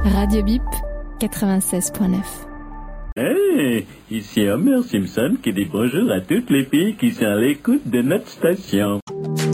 Radio Bip 96.9. Hey, ici Homer Simpson qui dit bonjour à toutes les filles qui sont à l'écoute de notre station.